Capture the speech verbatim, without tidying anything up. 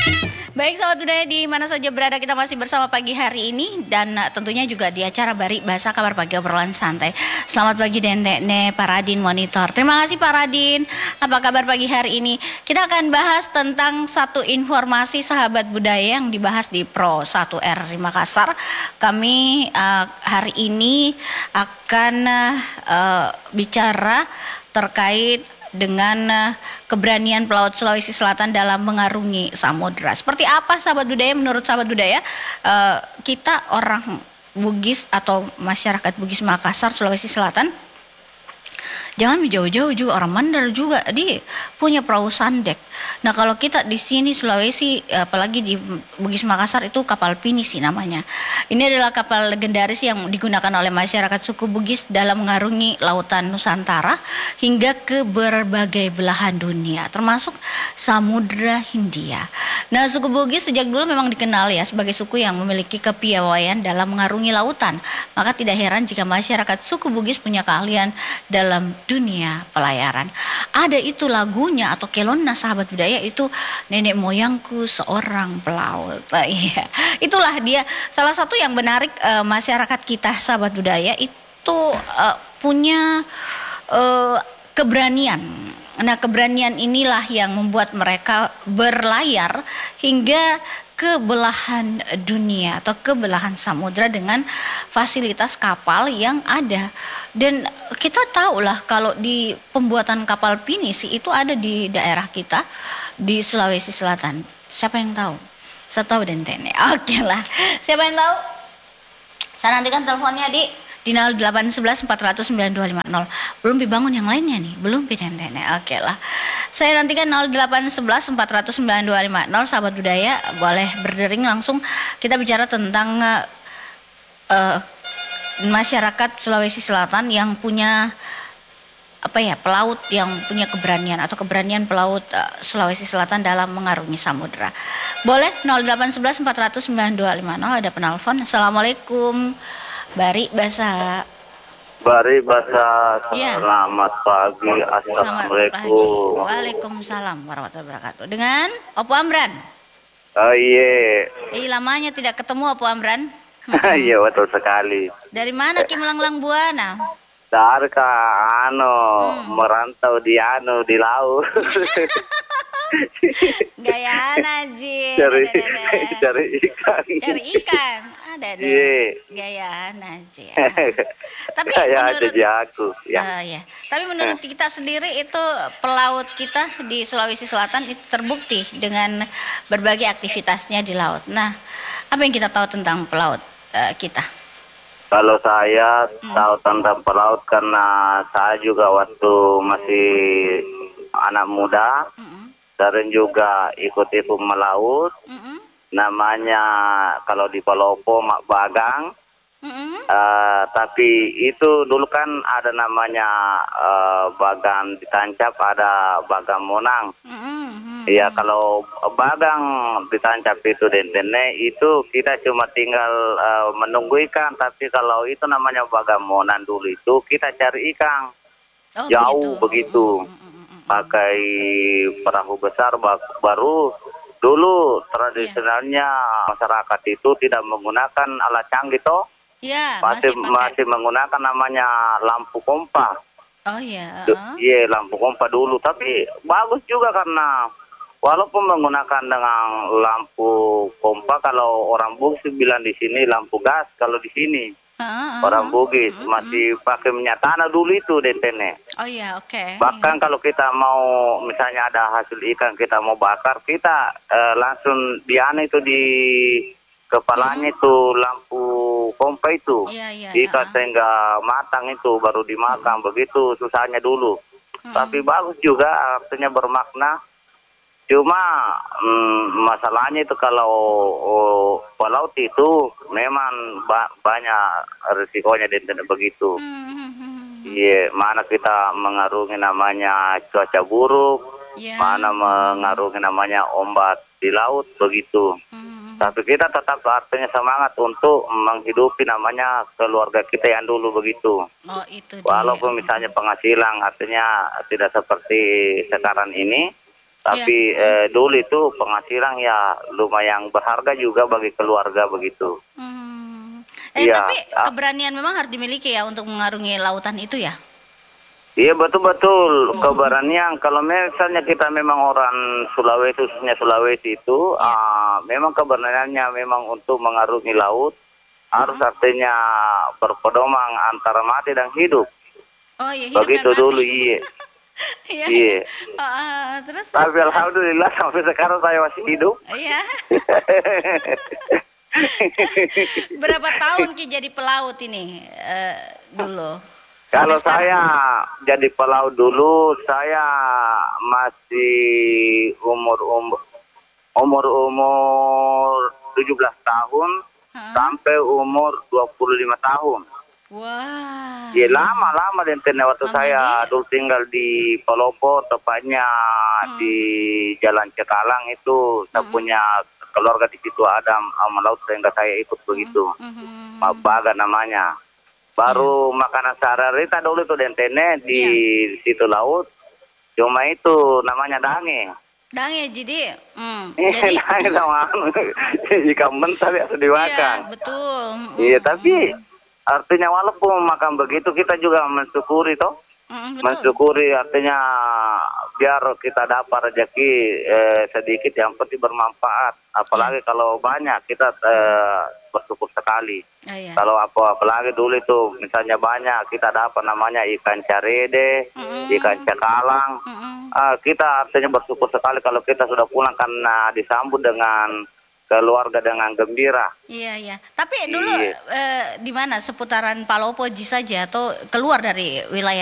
Baik sahabat budaya di mana saja berada, kita masih bersama pagi hari ini dan uh, tentunya juga di acara Bari Bahasa Kabar Pagi Obrolan Santai. Selamat pagi Dendekne Pak Radin Monitor. Terima kasih Pak Radin. Apa kabar pagi hari ini? Kita akan bahas tentang satu informasi sahabat budaya yang dibahas di Pro satu R di Makassar. Kami uh, hari ini akan uh, bicara terkait dengan uh, keberanian pelaut Sulawesi Selatan dalam mengarungi samudera. Seperti apa sahabat budaya? Menurut sahabat budaya, uh, kita orang Bugis atau masyarakat Bugis Makassar, Sulawesi Selatan, jangan jauh-jauh juga orang Mandar juga dia punya perahu sandek. Nah kalau kita di sini Sulawesi, apalagi di Bugis Makassar itu kapal pinisi namanya. Ini adalah kapal legendaris yang digunakan oleh masyarakat suku Bugis dalam mengarungi lautan Nusantara hingga ke berbagai belahan dunia, termasuk Samudra Hindia. Nah suku Bugis sejak dulu memang dikenal ya sebagai suku yang memiliki kepiawaian dalam mengarungi lautan. Maka tidak heran jika masyarakat suku Bugis punya keahlian dalam dunia pelayaran. Ada itu lagunya atau kelonna sahabat budaya itu, nenek moyangku seorang pelaut. Nah, iya, itulah dia salah satu yang menarik uh, masyarakat kita sahabat budaya itu uh, punya uh, keberanian. Nah keberanian inilah yang membuat mereka berlayar hingga ke belahan dunia atau ke belahan samudra dengan fasilitas kapal yang ada. Dan kita tahulah kalau di pembuatan kapal pinisi itu ada di daerah kita di Sulawesi Selatan. Siapa yang tahu? Saya tahu Dentene. Oke lah. Siapa yang tahu? Saya nantikan teleponnya di di nol delapan satu satu empat nol nol sembilan dua lima nol. Belum dibangun yang lainnya nih, belum Dentene. Oke lah. Saya nantikan nol delapan satu satu empat nol nol sembilan dua lima nol. Sahabat budaya boleh berdering langsung. Kita bicara tentang uh, uh, masyarakat Sulawesi Selatan yang punya apa ya, pelaut yang punya keberanian atau keberanian pelaut uh, Sulawesi Selatan dalam mengarungi samudera. Boleh nol delapan satu satu empat nol nol sembilan dua lima nol, ada penelpon. Assalamualaikum Bari Bahasa. Bari Bahasa, ya. Selamat pagi. Assalamualaikum. Waalaikumsalam warahmatullahi wabarakatuh. Dengan Opo Amran. Oh iya. Eh lamanya tidak ketemu Opo Amran. Iya betul sekali. Dari mana Kim Langlang Buana? Dari ka ano Hmm. merantau di ano di laut. Gayaan aja. Cari Dada, dada. cari ikan. Cari ikan. Ada ada. Iya. Gayaan aja. Tapi Ya ada menurut di aku. Ya. eh, ya. Tapi menurut kita sendiri itu pelaut kita di Sulawesi Selatan itu terbukti dengan berbagai aktivitasnya di laut. Nah, apa yang kita tahu tentang pelaut eh, kita? Kalau saya Hmm. tahu tentang pelaut karena saya juga waktu masih anak muda Mm-mm. sering juga ikut-ikut melaut. Mm-mm. Namanya kalau di Palopo mak bagang. Mm-mm. Eh, tapi itu dulu kan ada namanya eh, bagang ditancap, ada bagang monang. Mm-mm. Iya, kalau bagang ditancap itu dendene itu kita cuma tinggal eh, menunggu ikan. Tapi kalau itu namanya bagang monang dulu itu kita cari ikan Oh, jauh begitu. Mm-mm. Pakai perahu besar ba- baru. Dulu tradisionalnya masyarakat itu tidak menggunakan alat canggih toh. Ya, Masih masih pakai. masih menggunakan namanya lampu kompa. Oh ya. Du- Iya, lampu kompa dulu. Tapi bagus juga karena walaupun menggunakan dengan lampu kompa, kalau orang Bugis bilang di sini lampu gas, kalau di sini orang Bugis masih pakai minyak tanah dulu itu dentene. Oh ya, oke. Bahkan kalau kita mau misalnya ada hasil ikan kita mau bakar, kita eh, langsung diana itu di kepalanya itu lampu pompa itu. Iya, iya. Ikat sehingga matang itu baru dimakan, begitu susahnya dulu. Tapi bagus juga, artinya bermakna. Cuma mm, masalahnya itu kalau oh, pelaut itu memang ba- banyak risikonya dan begitu. Iya, mana kita mengarungi namanya cuaca buruk, Ya. mana mengarungi namanya ombak di laut begitu. Tapi kita tetap artinya semangat untuk menghidupi namanya keluarga kita yang dulu begitu. Oh, itu dia. Walaupun misalnya penghasilan artinya tidak seperti sekarang ini, Tapi Iya. eh, dulu itu penghasilan ya lumayan berharga juga bagi keluarga begitu. Hmm. Eh Iya, tapi ah, keberanian memang harus dimiliki ya untuk mengarungi lautan itu ya. iya betul-betul keberanian. Kalau misalnya kita memang orang Sulawesi, khususnya Sulawesi itu, Iya. ah, memang keberaniannya memang untuk mengarungi laut harus artinya berpedoman antara mati dan hidup. Oh iya, hidup dan Begitu mati. dulu, iya. Iya, iya. Iya. Ah, terus terus. Tapi alhamdulillah sampai sekarang saya masih hidup. Iya. Berapa tahun Ki jadi pelaut ini eh, dulu? Sampai Kalau sekarang. saya jadi pelaut dulu, saya masih umur umur umur umur tujuh belas tahun Hah? sampai umur dua puluh lima tahun. Wah. Ya lama-lama dan waktu Lama saya dia. dulu tinggal di Palopo, tepatnya di Hmm. Jalan Cekalang itu, saya Hmm. punya keluarga di situ ada sama laut sehingga saya ikut begitu. Hmm. Mabaga namanya. Baru makanan sehari-hari kita dulu itu dentene di Iya. situ laut. Cuma itu namanya dange. Dange jadi hmm, Iya, jadi dange sama anu. Ikan mentah biasa iya, dimakan. betul. Hmm. Iya, tapi artinya walaupun makan begitu kita juga mensyukuri toh. Hmm, betul. Mensyukuri artinya biar kita dapat rezeki eh, sedikit yang penting bermanfaat. Apalagi kalau banyak kita eh, bersyukur sekali. Oh, iya. Kalau apa apalagi dulu itu misalnya banyak kita dapat namanya ikan carede, Mm-mm. ikan cakalang. Mm-mm. Ah, kita artinya bersyukur sekali kalau kita sudah pulang karena disambut dengan keluarga dengan gembira. Iya, iya. Tapi dulu Iya. eh, di mana seputaran Palopo saja atau keluar dari wilayah